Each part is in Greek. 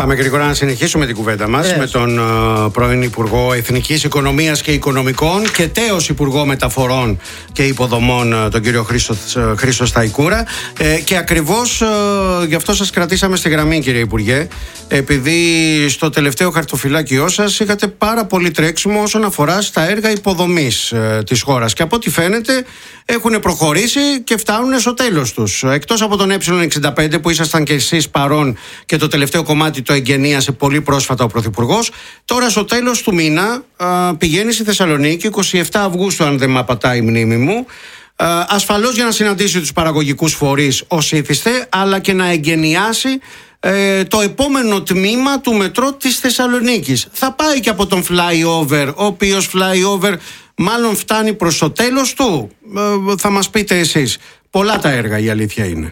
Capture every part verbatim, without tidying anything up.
Πάμε γρήγορα να συνεχίσουμε την κουβέντα μας yes. με τον uh, πρώην Υπουργό Εθνικής Οικονομίας και Οικονομικών και τέος Υπουργό Μεταφορών και Υποδομών, uh, τον κύριο Χρήστο, uh, Χρήστο Σταϊκούρα. Ε, και ακριβώς uh, γι' αυτό σας κρατήσαμε στη γραμμή, κύριε Υπουργέ, επειδή στο τελευταίο χαρτοφυλάκιό σας είχατε πάρα πολύ τρέξιμο όσον αφορά στα έργα υποδομής uh, της χώρας. Και από ό,τι φαίνεται έχουν προχωρήσει και φτάνουν στο τέλος τους. Εκτός από τον Ε εξήντα πέντε που ήσασταν και εσείς παρόν και το τελευταίο κομμάτι το εγγενίασε πολύ πρόσφατα ο Πρωθυπουργός, τώρα στο τέλος του μήνα α, πηγαίνει στη Θεσσαλονίκη, εικοστή εβδόμη Αυγούστου αν δεν με απατάει η μνήμη μου, α, ασφαλώς για να συναντήσει τους παραγωγικούς φορείς ως ήθιστε, αλλά και να εγγενιάσει ε, το επόμενο τμήμα του μετρό της Θεσσαλονίκης. Θα πάει και από τον flyover, ο οποίος flyover μάλλον φτάνει προς το τέλος του. Ε, θα μας πείτε εσείς. Πολλά τα έργα, η αλήθεια είναι.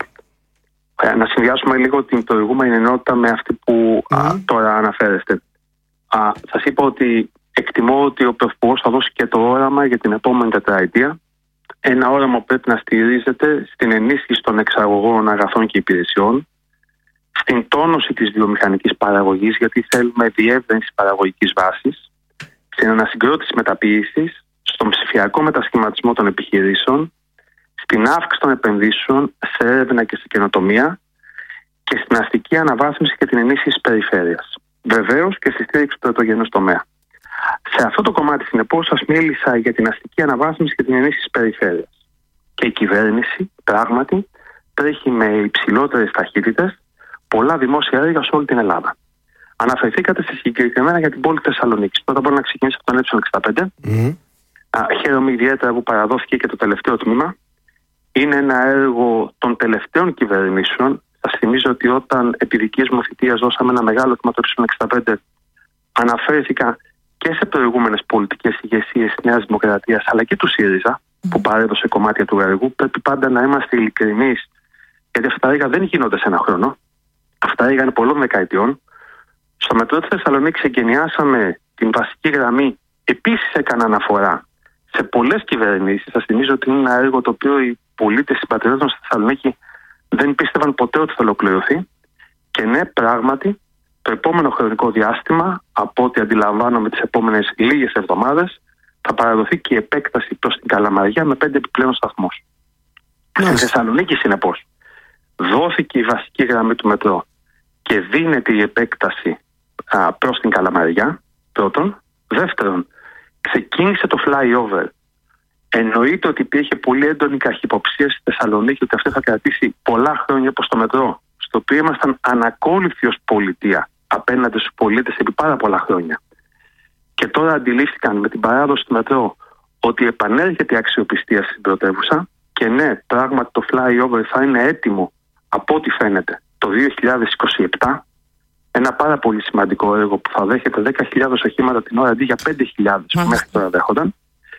Να συνδυάσουμε λίγο την προηγούμενη ενότητα με αυτή που mm. α, τώρα αναφέρεστε. Α, σας είπα ότι εκτιμώ ότι ο Πρωθυπουργός θα δώσει και το όραμα για την επόμενη τετραετία. Ένα όραμα που πρέπει να στηρίζεται στην ενίσχυση των εξαγωγών αγαθών και υπηρεσιών, στην τόνωση της βιομηχανικής παραγωγής, γιατί θέλουμε διεύρυνση παραγωγικής βάσης, στην ανασυγκρότηση μεταποίησης, στον ψηφιακό μετασχηματισμό των επιχειρήσεων, στην αύξηση των επενδύσεων σε έρευνα και σε καινοτομία και στην αστική αναβάθμιση και την ενίσχυση της περιφέρειας. Βεβαίως και στη στήριξη του πρωτογενούς τομέα. Σε αυτό το κομμάτι, συνεπώς, σας μίλησα για την αστική αναβάθμιση και την ενίσχυση της περιφέρειας. Και η κυβέρνηση, πράγματι, τρέχει με υψηλότερες ταχύτητες πολλά δημόσια έργα σε όλη την Ελλάδα. Αναφερθήκατε σε συγκεκριμένα για την πόλη Θεσσαλονίκης. Πρώτα μπορώ να ξεκινήσω από τον Ε εξήντα πέντε. Mm. Χαίρομαι ιδιαίτερα που παραδόθηκε και το τελευταίο τμήμα. Είναι ένα έργο των τελευταίων κυβερνήσεων. Σας θυμίζω ότι όταν επί δικής μου θητείας δώσαμε ένα μεγάλο τμήμα το Ε εξήντα πέντε, αναφέρθηκα και σε προηγούμενες πολιτικές ηγεσίες της Νέας Δημοκρατίας αλλά και του ΣΥΡΙΖΑ που παρέδωσε κομμάτια του έργου. Πρέπει πάντα να είμαστε ειλικρινείς, γιατί αυτά τα έργα δεν γίνονται σε ένα χρόνο. Αυτά τα έργα είναι πολλών δεκαετιών. Στο μετρό της Θεσσαλονίκης εγκαινιάσαμε την βασική γραμμή. Επίσης έκανα αναφορά σε πολλές κυβερνήσεις. Σας θυμίζω ότι είναι ένα έργο το οποίο οι πολίτες συμπατριώτες στη Θεσσαλονίκη δεν πίστευαν ποτέ ότι θα ολοκληρωθεί. Και ναι, πράγματι, το επόμενο χρονικό διάστημα, από ό,τι αντιλαμβάνομαι τις επόμενες λίγες εβδομάδες, θα παραδοθεί και η επέκταση προς την Καλαμαριά με πέντε επιπλέον σταθμούς. Yes. Στη Θεσσαλονίκη, συνεπώς, δόθηκε η βασική γραμμή του μετρό και δίνεται η επέκταση α, προς την Καλαμαριά, πρώτον. Δεύτερον, ξεκίνησε το flyover. Εννοείται ότι υπήρχε πολύ έντονη καχυποψία στη Θεσσαλονίκη ότι αυτό θα κρατήσει πολλά χρόνια όπως το μετρό, στο οποίο ήμασταν ανακόλουθοι ως πολιτεία απέναντι στους πολίτες επί πάρα πολλά χρόνια. Και τώρα αντιλήφθηκαν με την παράδοση του μετρό ότι επανέρχεται η αξιοπιστία στην πρωτεύουσα και ναι, πράγματι το flyover θα είναι έτοιμο από ό,τι φαίνεται το δύο χιλιάδες είκοσι επτά. Ένα πάρα πολύ σημαντικό έργο που θα δέχεται δέκα χιλιάδες οχήματα την ώρα αντί για πέντε χιλιάδες που μέχρι τώρα δέχονταν.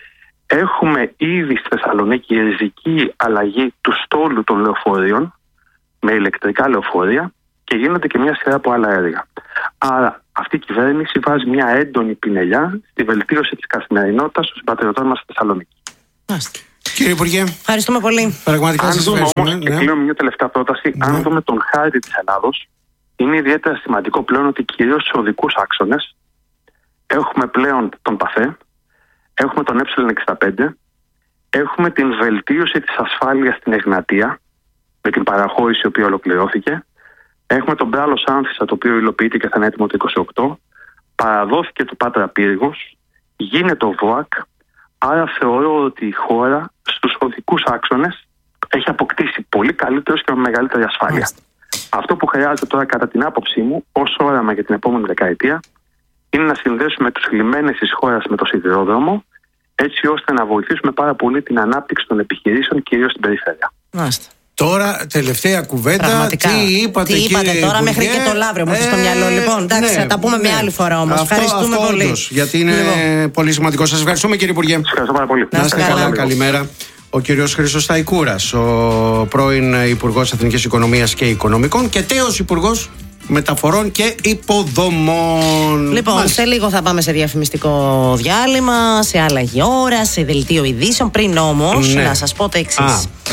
Έχουμε ήδη στη Θεσσαλονίκη ριζική αλλαγή του στόλου των λεωφορείων με ηλεκτρικά λεωφορεία και γίνονται και μια σειρά από άλλα έργα. Άρα αυτή η κυβέρνηση βάζει μια έντονη πινελιά στη βελτίωση της καθημερινότητας των συμπατριωτών μας στη Θεσσαλονίκη. Κύριε Υπουργέ, ευχαριστούμε πολύ. Πραγματικά σας ευχαριστούμε. Όμως, ναι. και κλείνω μια τελευταία πρόταση. Ναι. Αν δούμε τον χάρτη της Ελλάδος, είναι ιδιαίτερα σημαντικό πλέον ότι κυρίως στους οδικούς άξονες έχουμε πλέον τον ΠΑΘΕ, έχουμε τον Ε εξήντα πέντε, έχουμε την βελτίωση της ασφάλειας στην Εγνατία με την παραχώρηση η οποία ολοκληρώθηκε, έχουμε τον Μπράλος Άνθισσα το οποίο υλοποιείται και θα είναι έτοιμο το είκοσι οκτώ, παραδόθηκε το Πάτρα Πύργος, γίνεται το ΒΟΑΚ, άρα θεωρώ ότι η χώρα στους οδικούς άξονες έχει αποκτήσει πολύ καλύτερος και με μεγαλύτερη ασφάλεια. Μάλιστα. Αυτό που χρειάζεται τώρα κατά την άποψή μου ως όραμα για την επόμενη δεκαετία είναι να συνδέσουμε τους λιμένες της χώρας με το σιδηρόδρομο έτσι ώστε να βοηθήσουμε πάρα πολύ την ανάπτυξη των επιχειρήσεων κυρίως στην περιφέρεια. Μάλιστα. Τώρα, τελευταία κουβέντα. Πραγματικά. Τι είπατε, τι είπατε κύριε τώρα, Υπουργέ, μέχρι και το Λαύριο μου ε, στο μυαλό. Λοιπόν, εντάξει, ναι, θα τα πούμε ναι. μια άλλη φορά όμως. Αυτό, Ευχαριστούμε αυτό πολύ. Όντως, γιατί είναι λοιπόν. πολύ σημαντικό. Σας ευχαριστούμε, κύριε Υπουργέ. Σας ευχαριστώ πάρα πολύ. Να είστε καλά. καλά. Καλημέρα. Ο κύριος Χρήστος Σταϊκούρας, ο πρώην Υπουργός Εθνικής Οικονομίας και Οικονομικών και τέος Υπουργός Μεταφορών και Υποδομών. Λοιπόν, Μάλιστα. σε λίγο θα πάμε σε διαφημιστικό διάλειμμα, σε άλλαγη ώρα, σε δελτίο ειδήσεων. Πριν όμως, ναι. να σας πω το εξής.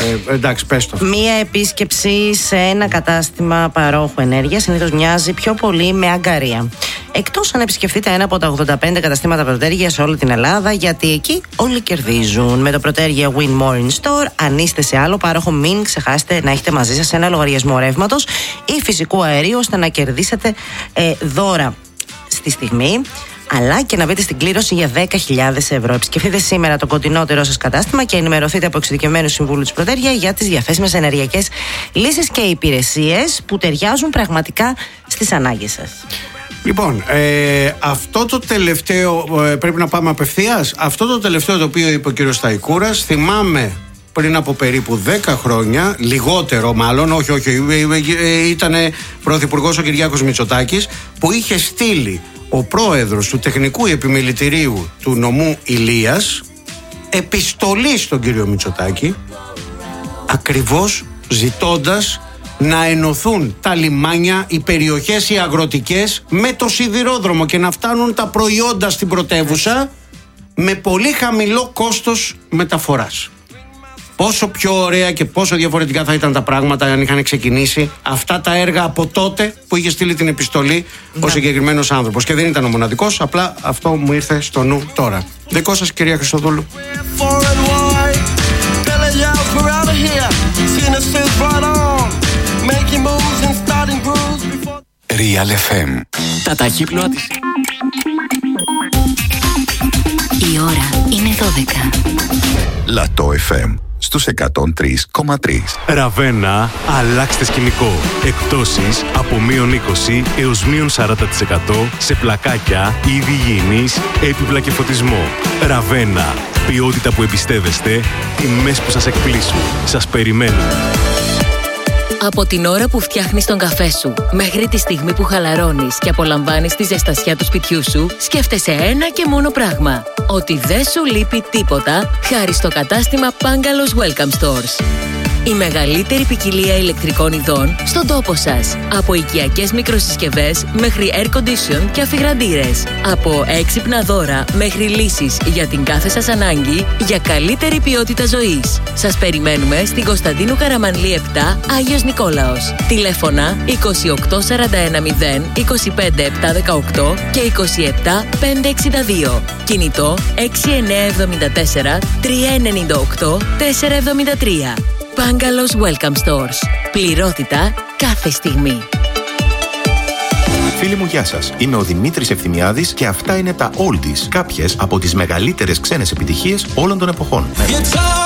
Ε, εντάξει, πες το. Μία επίσκεψη σε ένα κατάστημα παρόχου ενέργειας συνήθως μοιάζει πιο πολύ με αγκαρία. Εκτός αν επισκεφτείτε ένα από τα ογδόντα πέντε καταστήματα Πρωτέργεια σε όλη την Ελλάδα, γιατί εκεί όλοι κερδίζουν. Με το Πρωτέργεια Win More in Store, αν είστε σε άλλο πάροχο, μην ξεχάσετε να έχετε μαζί σας ένα λογαριασμό ρεύματος ή φυσικού αερίου, ώστε να κερδίσετε ε, δώρα στη στιγμή, αλλά και να μπείτε στην κλήρωση για δέκα χιλιάδες ευρώ. Επισκεφτείτε σήμερα το κοντινότερό σας κατάστημα και ενημερωθείτε από εξειδικευμένους συμβούλους της Πρωτέργεια για τις διαθέσιμες ενεργειακές λύσεις και υπηρεσίες που ταιριάζουν πραγματικά στις ανάγκες σας. Λοιπόν, ε, αυτό το τελευταίο, ε, πρέπει να πάμε απευθείας. Αυτό το τελευταίο το οποίο είπε ο κύριος Σταϊκούρας, θυμάμαι πριν από περίπου δέκα χρόνια, λιγότερο μάλλον, όχι, όχι, ήταν πρωθυπουργός ο Κυριάκος Μητσοτάκης, που είχε στείλει ο πρόεδρος του Τεχνικού Επιμελητηρίου του νομού Ηλίας επιστολή στον κύριο Μητσοτάκη, ακριβώς ζητώντας να ενωθούν τα λιμάνια, οι περιοχές οι αγροτικές με το σιδηρόδρομο και να φτάνουν τα προϊόντα στην πρωτεύουσα με πολύ χαμηλό κόστος μεταφοράς. Πόσο πιο ωραία και πόσο διαφορετικά θα ήταν τα πράγματα αν είχαν ξεκινήσει αυτά τα έργα από τότε που είχε στείλει την επιστολή ο συγκεκριμένος άνθρωπος. Και δεν ήταν ο μοναδικός, απλά αυτό μου ήρθε στο νου τώρα. Δικό σας, κυρία Χριστοδούλου. Real εφ εμ. Τα ταχύπλοα της. Η ώρα είναι δώδεκα. Λατό εφ εμ στους εκατόν τρία κόμμα τρία. Ραβένα, αλλάξτε σκηνικό. Εκπτώσεις από μείον είκοσι έως μείον σαράντα τοις εκατό σε πλακάκια, είδη υγιεινής, έπιπλα και φωτισμό. Ραβένα, ποιότητα που εμπιστεύεστε, τιμές που σας εκπλήσουν. Σας περιμένουμε. Από την ώρα που φτιάχνεις τον καφέ σου μέχρι τη στιγμή που χαλαρώνεις και απολαμβάνεις τη ζεστασιά του σπιτιού σου, σκέφτεσαι ένα και μόνο πράγμα. Ότι δεν σου λείπει τίποτα χάρη στο κατάστημα Bungalows Welcome Stores. Η μεγαλύτερη ποικιλία ηλεκτρικών ειδών στον τόπο σας. Από οικιακές μικροσυσκευές μέχρι air condition και αφιγραντήρες. Από έξυπνα δώρα μέχρι λύσεις για την κάθε σας ανάγκη για καλύτερη ποιότητα ζωής. Σας περιμένουμε στην Κωνσταντίνου Καραμανλή επτά, Άγιος Νικόλαος. Τηλέφωνα είκοσι οκτώ σαράντα ένα μηδέν είκοσι πέντε επτακόσια δεκαοκτώ και είκοσι επτά πεντακόσια εξήντα δύο. Κινητό έξι εννιά εβδομήντα τέσσερα τρία εννιά οκτώ τέσσερα εβδομήντα τρία. Bungalows Welcome Stores. Πληρότητα κάθε στιγμή. Φίλοι μου, γεια σας. Είμαι ο Δημήτρης Ευθυμιάδης και αυτά είναι τα Oldies, κάποιες από τις μεγαλύτερες ξένες επιτυχίες όλων των εποχών.